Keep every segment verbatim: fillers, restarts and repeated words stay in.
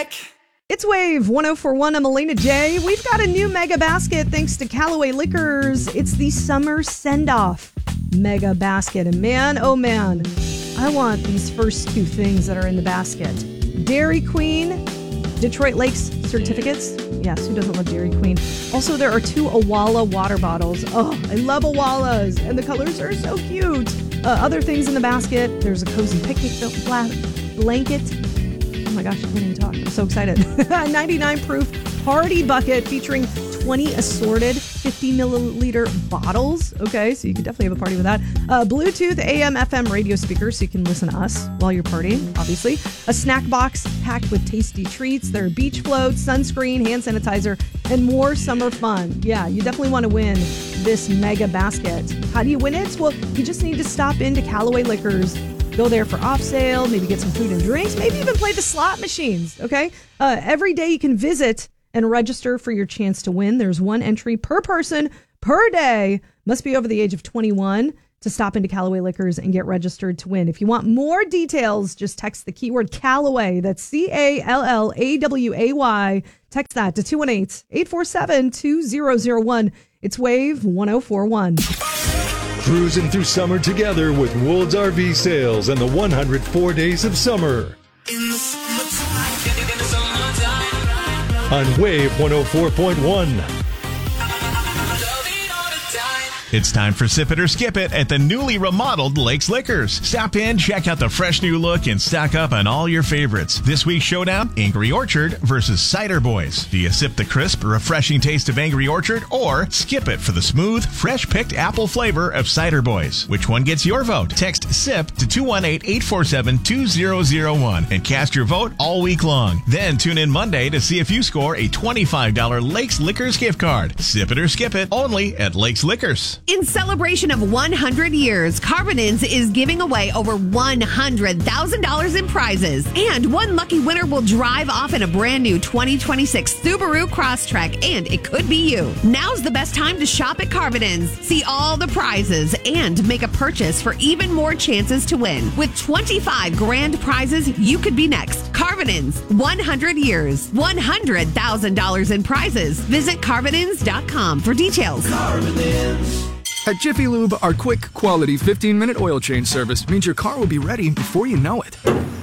back. It's Wave one oh four point one. I'm Elena J. We've got a new mega basket thanks to Callaway Liquors. It's the summer send-off mega basket. And man, oh man, I want these first two things that are in the basket. Dairy Queen, Detroit Lakes certificates. Yes, who doesn't love Dairy Queen? Also, there are two Awala water bottles. Oh, I love Awalas, and the colors are so cute. Uh, other things in the basket, there's a cozy picnic blanket. Oh my gosh, I can't even talk. I'm so excited. ninety-nine proof party bucket featuring twenty assorted fifty milliliter bottles. Okay, so you can definitely have a party with that. Uh, Bluetooth A M F M radio speaker so you can listen to us while you're partying, obviously. A snack box packed with tasty treats. There are beach floats, sunscreen, hand sanitizer, and more summer fun. Yeah, you definitely want to win this mega basket. How do you win it? Well, you just need to stop into Callaway Liquors. Go there for off sale, maybe get some food and drinks, maybe even play the slot machines, okay? Uh, every day you can visit and register for your chance to win. There's one entry per person per day. Must be over the age of twenty-one to stop into Callaway Liquors and get registered to win. If you want more details, just text the keyword Callaway. That's C A L L A W A Y. Text that to two one eight, eight four seven, two zero zero one. It's Wave one oh four point one. Cruising through summer together with Woold's R V Sales and the one hundred four Days of Summer. In the summertime, in the summertime. On Wave one oh four point one. It's time for Sip It or Skip It at the newly remodeled Lakes Liquors. Stop in, check out the fresh new look, and stock up on all your favorites. This week's showdown, Angry Orchard versus Cider Boys. Do you sip the crisp, refreshing taste of Angry Orchard or skip it for the smooth, fresh-picked apple flavor of Cider Boys? Which one gets your vote? Text SIP to two one eight, eight four seven, two zero zero one and cast your vote all week long. Then tune in Monday to see if you score a twenty-five dollars Lakes Liquors gift card. Sip it or skip it only at Lakes Liquors. In celebration of one hundred years, Carbonins is giving away over one hundred thousand dollars in prizes. And one lucky winner will drive off in a brand new twenty twenty-six Subaru Crosstrek, and it could be you. Now's the best time to shop at Carbonins. See all the prizes and make a purchase for even more chances to win. With twenty-five grand prizes, you could be next. Carbonins, one hundred years, one hundred thousand dollars in prizes. Visit Carbonins dot com for details. Carbonins. At Jiffy Lube, our quick, quality fifteen minute oil change service means your car will be ready before you know it.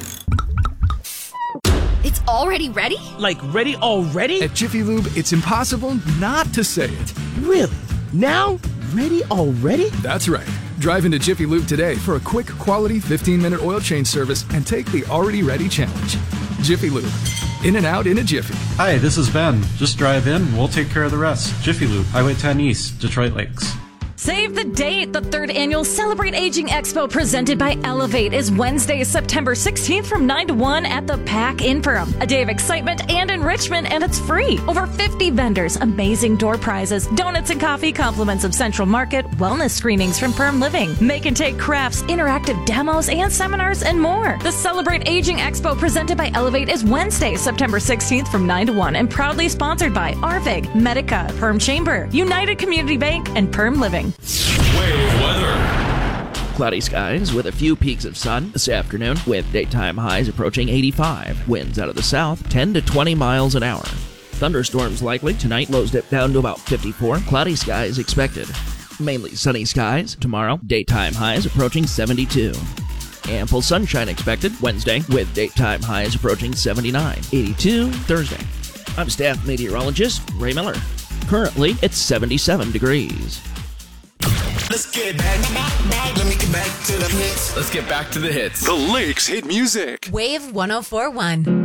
It's already ready? Like ready already? At Jiffy Lube, it's impossible not to say it. Really? Now? Ready already? That's right. Drive into Jiffy Lube today for a quick, quality fifteen minute oil change service and take the already ready challenge. Jiffy Lube. In and out in a jiffy. Hi, this is Ben. Just drive in, we'll take care of the rest. Jiffy Lube, Highway ten East, Detroit Lakes. Save the date! The third annual Celebrate Aging Expo presented by Elevate is Wednesday, September sixteenth from nine to one at the Pack in Perham. A day of excitement and enrichment, and it's free. Over fifty vendors, amazing door prizes, donuts and coffee, compliments of Central Market, wellness screenings from Perm Living, make and take crafts, interactive demos, and seminars, and more. The Celebrate Aging Expo presented by Elevate is Wednesday, September sixteenth from nine to one and proudly sponsored by Arvig, Medica, Perm Chamber, United Community Bank, and Perm Living. Wave weather. Cloudy skies with a few peaks of sun this afternoon with daytime highs approaching eighty-five. Winds out of the south ten to twenty miles an hour. Thunderstorms likely tonight, lows dip down to about fifty-four. Cloudy skies expected. Mainly sunny skies tomorrow, daytime highs approaching seventy-two. Ample sunshine expected Wednesday with daytime highs approaching seventy-nine. eighty-two Thursday. I'm staff meteorologist Ray Miller. Currently, it's seventy-seven degrees. Let's get back, back, back. Let me get back to the hits. Let's get back to the hits. The Lakes hit music. Wave one oh four point one.